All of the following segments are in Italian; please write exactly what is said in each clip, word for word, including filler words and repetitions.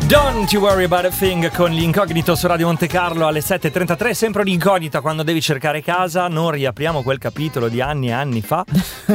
Don't you worry about a thing con l'Incognito su Radio Monte Carlo alle sette e trentatré, sempre un'incognita quando devi cercare casa. Non riapriamo quel capitolo di anni e anni fa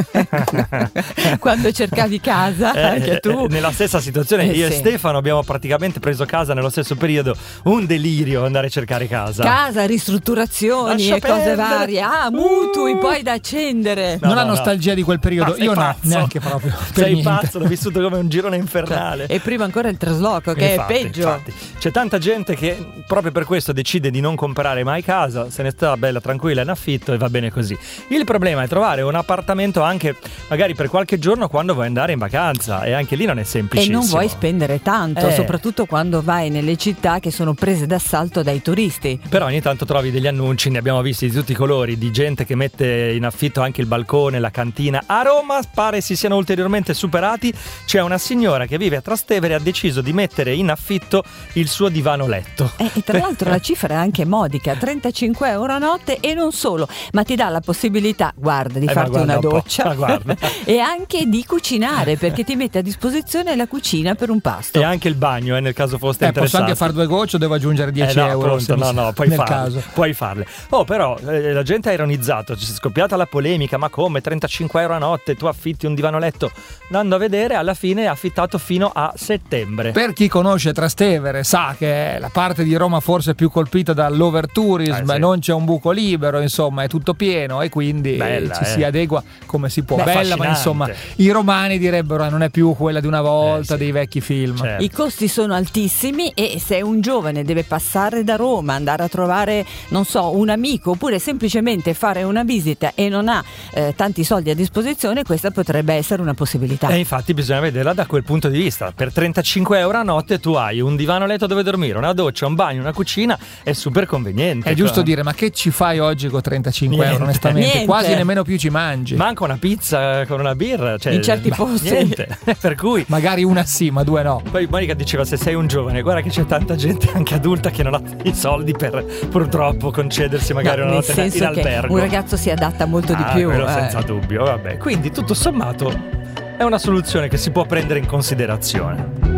quando cercavi casa, eh, anche tu nella stessa situazione. eh, io sì. e Stefano abbiamo praticamente preso casa nello stesso periodo. Un delirio andare a cercare casa casa, ristrutturazioni Lascia e cose perdere. varie, ah mutui Uh. poi da accendere. No, non no, ha nostalgia no. di quel periodo. Ah, Io no, pazzo. neanche proprio. Per Sei niente. pazzo, l'ho vissuto come un girone infernale. E prima ancora il trasloco, che Infatti, è peggio. infatti. C'è tanta gente che proprio per questo decide di non comprare mai casa, se ne sta bella tranquilla in affitto e va bene così. Il problema è trovare un appartamento anche magari per qualche giorno quando vuoi andare in vacanza, e anche lì non è E semplicissimo. non vuoi spendere tanto, Eh. soprattutto quando vai nelle città che sono prese d'assalto dai turisti. Però ogni tanto trovi degli annunci, ne abbiamo visti di tutti i colori, di gente che mette in affitto anche il balcone, la cantina. A Roma pare si siano ulteriormente superati. C'è una signora che vive a Trastevere e ha deciso di mettere in affitto il suo divano letto. Eh, e tra l'altro la cifra è anche modica, trentacinque euro a notte, e non solo, ma ti dà la possibilità, guarda, di Eh, ma farti guarda una un po', doccia ma guarda. e anche di cucinare, perché ti mette a disposizione la cucina per un pasto. E anche il bagno, eh, nel caso foste Eh, posso interessati. anche fare due gocce o devo aggiungere dieci Eh no, euro? pronto, se mi- no, no, puoi nel farle, caso. puoi farle. Oh, però eh, la gente ha ironizzato, ci è scoppiata la polemica, ma come trentacinque euro a notte tu affitti un divano letto? Andando a vedere, alla fine è affittato fino a settembre. Per chi conosce Trastevere sa che è la parte di Roma forse più colpita dall'overtourism, Eh, sì. non c'è un buco libero, insomma è tutto pieno e quindi Bella, ci eh. si adegua come si può. Beh, Bella, ma affascinante. insomma i romani direbbero eh, non è più quella di una volta, Eh, sì. dei vecchi film. Certo. I costi sono altissimi, e se un giovane deve passare da Roma, andare a trovare, non so, un amico, oppure semplicemente fare una visita e non ha eh, tanti soldi a disposizione, questa potrebbe essere una possibilità. E infatti bisogna vederla da quel punto di vista. Per trentacinque euro a notte tu hai un divano letto dove dormire, una doccia, un bagno, una cucina, è super conveniente. È giusto dire, ma che ci fai oggi con trentacinque Niente. euro? Onestamente, Niente. quasi nemmeno più ci mangi. Manca una pizza con una birra, cioè, In certi ma posti. niente. Per cui Magari una sì, ma due no. poi Monica diceva, se sei un giovane, guarda che c'è tanta gente anche adulta che non ha i soldi per purtroppo concedersi magari No, una nel notte in senso che albergo. un ragazzo si adatta molto di Ah, più. quello eh. senza dubbio, vabbè. Quindi tutto sommato è una soluzione che si può prendere in considerazione.